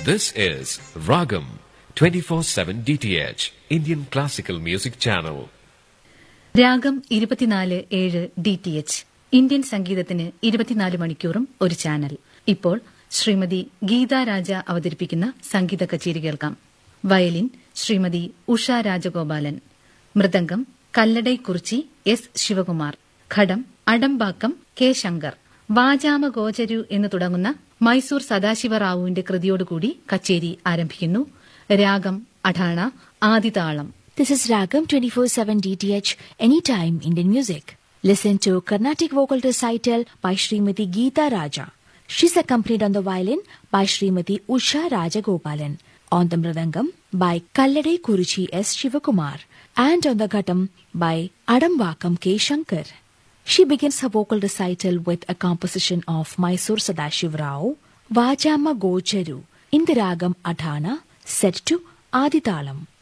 This is Ragam 24/7 DTH Indian Classical Music Channel. രാഗം 24/7 DTH Indian സംഗീതത്തിന് 24 മണിക്കൂറും ഒരു ചാനൽ. ഇപ്പോൾ ശ്രീമതി ഗീതാ രാജ അവതരിപ്പിക്കുന്ന സംഗീത കച്ചേരി കേൾക്കാം. വയലിൻ ശ്രീമതി ഉഷ രാജഗോപാലൻ, മൃദംഗം കല്ലടൈക്കുറിച്ചി എസ് ശിവകുമാർ, ഘടം അടംബാക്കം കെ ശങ്കർ. വാചാമഗോചരു എന്ന് തുടങ്ങുന്ന മൈസൂർ സദാശിവറാവുവിന്റെ കൃതിയോടുകൂടി കച്ചേരി ആരംഭിക്കുന്നു. രാഗം Atana ആദിതാളം. This is Ragam 24/7 DTH Anytime Indian Music. Listen to Carnatic Vocal Recital by Srimati Geeta Raja. She's accompanied on the violin by Srimati Usha Rajagopalan, on the mridangam by Kalladai Kuruchi S. Shivakumar, and on the ghatam by Adambakam K. Shankar. She begins her vocal recital with a composition of Mysore Sadashiv Rao, Vajama Gocharu, in the Ragam Adhana, set to Aditalam.